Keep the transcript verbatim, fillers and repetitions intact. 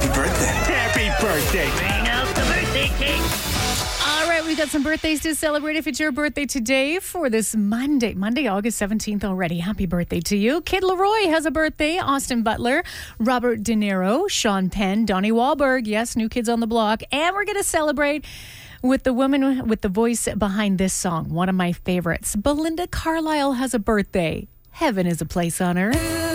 happy birthday. Happy birthday. Bring out the birthday cake. All right, we've got some birthdays to celebrate. If it's your birthday today for this Monday, Monday, August seventeenth already. Happy birthday to you. Kid Leroy has a birthday. Austin Butler, Robert De Niro, Sean Penn, Donnie Wahlberg. Yes, New Kids on the Block. And we're going to celebrate with the woman with the voice behind this song, one of my favorites. Belinda Carlisle has a birthday. Heaven is a place on earth.